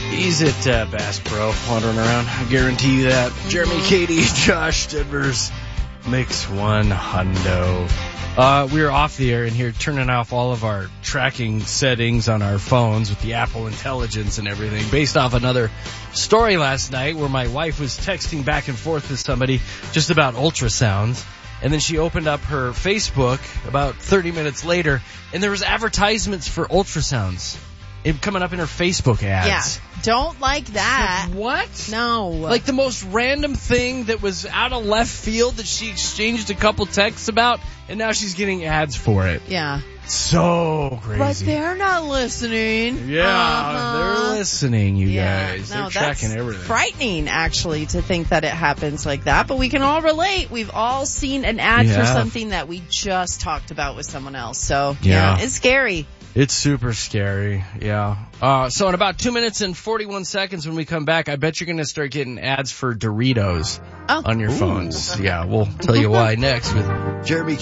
He's at Bass Pro, wandering around. I guarantee you that. Jeremy, Katie, Josh, Denver's Mix 1 Hundo. We're off the air in here, turning off all of our tracking settings on our phones with the Apple Intelligence and everything, based off another story last night where my wife was texting back and forth with somebody just about ultrasounds. And then she opened up her Facebook about 30 minutes later, and there was advertisements for ultrasounds coming up in her Facebook ads. Yeah, don't like that. Like, what? No. Like the most random thing that was out of left field that she exchanged a couple texts about, and now she's getting ads for it. Yeah. So crazy. But they're not listening. Yeah, they're listening, you guys. No, they're tracking that's everything. Frightening, actually, to think that it happens like that. But we can all relate. We've all seen an ad for something that we just talked about with someone else. So, yeah it's scary. It's super scary, yeah. So in about 2 minutes and 41 seconds when we come back, I bet you're going to start getting ads for Doritos on your phones. Yeah, we'll tell you why next with Jeremy